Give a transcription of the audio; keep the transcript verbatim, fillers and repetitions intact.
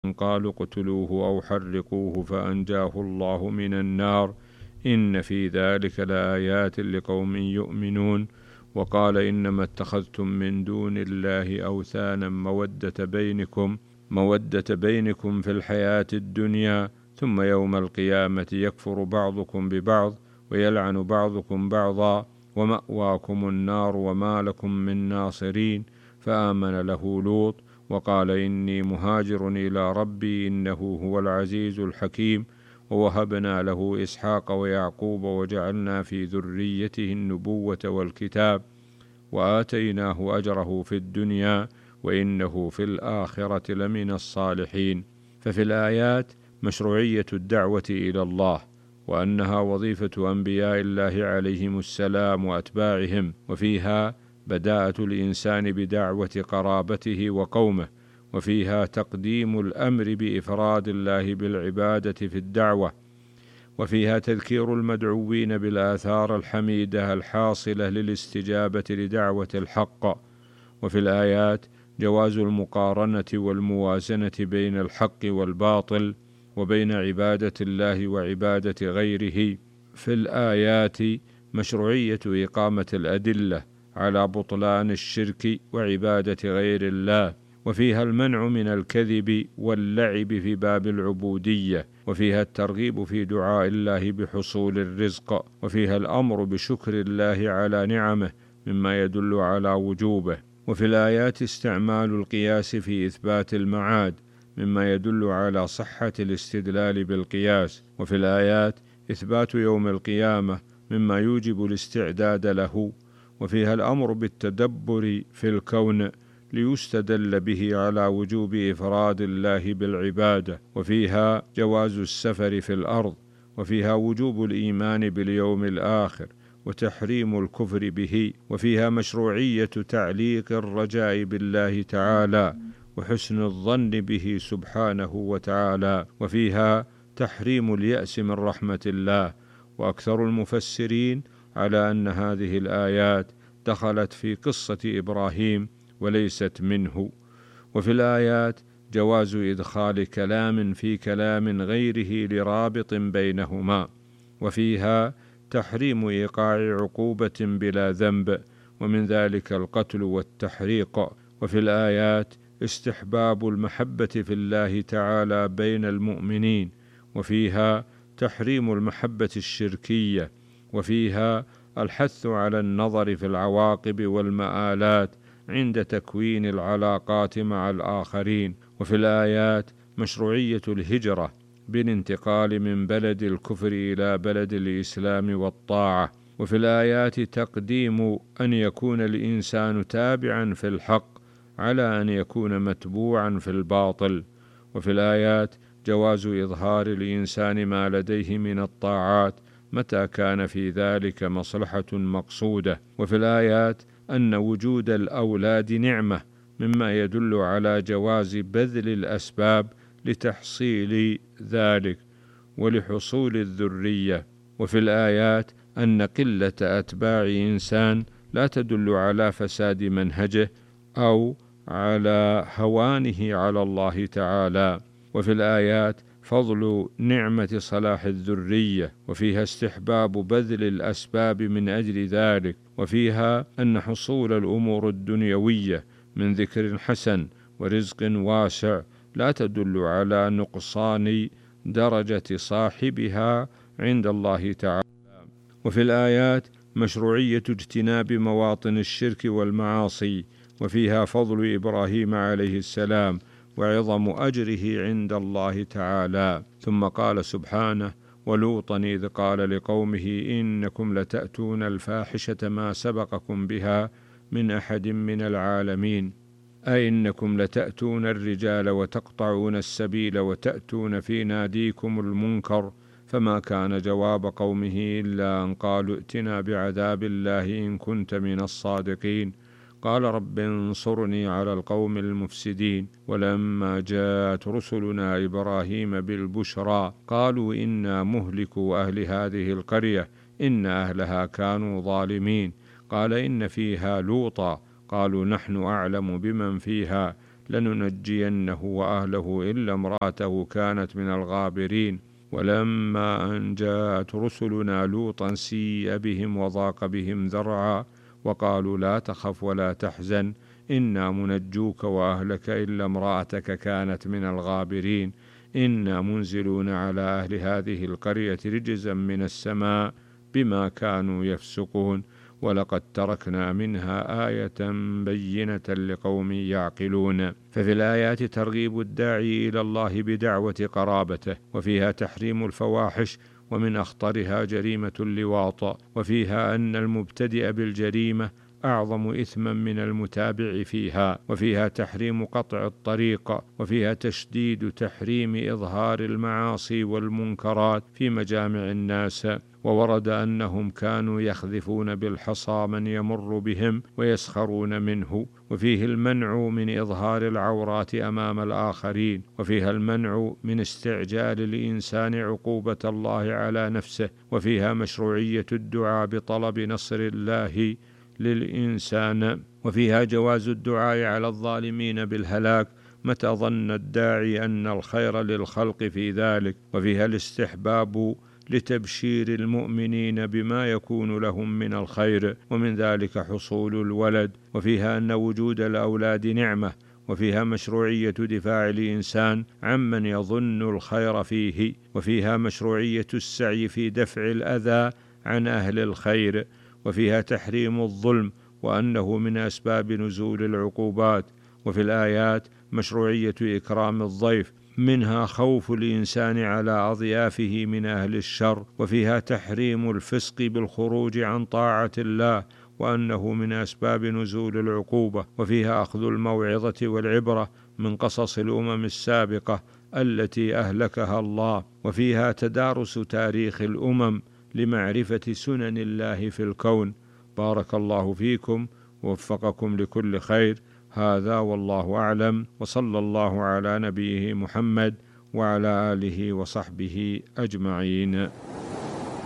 قالوا اقتلوه أو حرقوه فأنجاه الله من النار إن في ذلك لآيات لقوم يؤمنون. وقال إنما اتخذتم من دون الله أوثانا مودة بينكم مودة بينكم في الحياة الدنيا ثم يوم القيامة يكفر بعضكم ببعض ويلعن بعضكم بعضا ومأواكم النار وما لكم من ناصرين. فآمن له لوط وقال إني مهاجر إلى ربي إنه هو العزيز الحكيم. ووهبنا له إسحاق ويعقوب وجعلنا في ذريته النبوة والكتاب وآتيناه أجره في الدنيا وإنه في الآخرة لمن الصالحين. ففي الآيات مشروعية الدعوة إلى الله وأنها وظيفة أنبياء الله عليهم السلام وأتباعهم، وفيها بداءة الإنسان بدعوة قرابته وقومه، وفيها تقديم الأمر بإفراد الله بالعبادة في الدعوة، وفيها تذكير المدعوين بالآثار الحميدة الحاصلة للاستجابة لدعوة الحق. وفي الآيات جواز المقارنة والموازنة بين الحق والباطل وبين عبادة الله وعبادة غيره. في الآيات مشروعية إقامة الأدلة على بطلان الشرك وعبادة غير الله، وفيها المنع من الكذب واللعب في باب العبودية، وفيها الترغيب في دعاء الله بحصول الرزق، وفيها الأمر بشكر الله على نعمه مما يدل على وجوبه. وفي الآيات استعمال القياس في إثبات المعاد مما يدل على صحة الاستدلال بالقياس. وفي الآيات إثبات يوم القيامة مما يوجب الاستعداد له. وفيها الأمر بالتدبر في الكون ليستدل به على وجوب إفراد الله بالعبادة. وفيها جواز السفر في الأرض، وفيها وجوب الإيمان باليوم الآخر وتحريم الكفر به. وفيها مشروعية تعليق الرجاء بالله تعالى وحسن الظن به سبحانه وتعالى. وفيها تحريم اليأس من رحمة الله. وأكثر المفسرين على أن هذه الآيات دخلت في قصة إبراهيم وليست منه. وفي الآيات جواز إدخال كلام في كلام غيره لرابط بينهما. وفيها تحريم إيقاع عقوبة بلا ذنب، ومن ذلك القتل والتحريق. وفي الآيات استحباب المحبة في الله تعالى بين المؤمنين. وفيها تحريم المحبة الشركية. وفيها الحث على النظر في العواقب والمآلات عند تكوين العلاقات مع الآخرين. وفي الآيات مشروعية الهجرة بالانتقال من بلد الكفر إلى بلد الإسلام والطاعة. وفي الآيات تقديم أن يكون الإنسان تابعا في الحق على أن يكون متبوعا في الباطل. وفي الآيات جواز إظهار الإنسان ما لديه من الطاعات متى كان في ذلك مصلحة مقصودة. وفي الآيات أن وجود الأولاد نعمة مما يدل على جواز بذل الأسباب لتحصيل ذلك ولحصول الذرية. وفي الآيات أن قلة أتباع إنسان لا تدل على فساد منهجه أو على هوانه على الله تعالى. وفي الآيات فضل نعمة صلاح الذرية، وفيها استحباب بذل الأسباب من أجل ذلك. وفيها أن حصول الأمور الدنيوية من ذكر حسن ورزق واسع لا تدل على نقصان درجة صاحبها عند الله تعالى. وفي الآيات مشروعية اجتناب مواطن الشرك والمعاصي، وفيها فضل إبراهيم عليه السلام وعظم أجره عند الله تعالى. ثم قال سبحانه: ولوطا إذ قال لقومه إنكم لتأتون الفاحشة ما سبقكم بها من أحد من العالمين، أي إنكم لتأتون الرجال وتقطعون السبيل وتأتون في ناديكم المنكر. فما كان جواب قومه إلا أن قالوا ائتنا بعذاب الله إن كنت من الصادقين. قال رب انصرني على القوم المفسدين. ولما جاءت رسلنا إبراهيم بالبشرى قالوا إنا مهلكوا أهل هذه القرية إن أهلها كانوا ظالمين. قال إن فيها لوطا قالوا نحن أعلم بمن فيها لننجينه وأهله إلا امرأته كانت من الغابرين. ولما أن جاءت رسلنا لوطا سيء بهم وضاق بهم ذرعا وقالوا لا تخف ولا تحزن إنا منجوك وأهلك إلا امرأتك كانت من الغابرين إنا منزلون على أهل هذه القرية رجزا من السماء بما كانوا يفسقون ولقد تركنا منها آية بينة لقوم يعقلون. ففي الآيات ترغيب الداعي إلى الله بدعوة قرابته، وفيها تحريم الفواحش ومن أخطرها جريمة اللواط، وفيها أن المبتدئ بالجريمة أعظم إثما من المتابع فيها، وفيها تحريم قطع الطريق، وفيها تشديد تحريم إظهار المعاصي والمنكرات في مجامع الناس، وورد أنهم كانوا يخذفون بالحصى من يمر بهم ويسخرون منه، وفيه المنع من إظهار العورات أمام الآخرين، وفيها المنع من استعجال الإنسان عقوبة الله على نفسه، وفيها مشروعية الدعاء بطلب نصر الله للإنسان، وفيها جواز الدعاء على الظالمين بالهلاك متى ظن الداعي أن الخير للخلق في ذلك، وفيها الاستحباب لتبشير المؤمنين بما يكون لهم من الخير ومن ذلك حصول الولد، وفيها أن وجود الأولاد نعمة، وفيها مشروعية دفاع الإنسان عمن يظن الخير فيه، وفيها مشروعية السعي في دفع الأذى عن أهل الخير، وفيها تحريم الظلم وأنه من أسباب نزول العقوبات، وفي الآيات مشروعية إكرام الضيف منها خوف الإنسان على أضيافه من أهل الشر، وفيها تحريم الفسق بالخروج عن طاعة الله وأنه من أسباب نزول العقوبة، وفيها أخذ الموعظة والعبرة من قصص الأمم السابقة التي أهلكها الله، وفيها تدارس تاريخ الأمم لمعرفة سنن الله في الكون. بارك الله فيكم ووفقكم لكل خير. هذا والله أعلم، وصلى الله على نبيه محمد وعلى آله وصحبه أجمعين.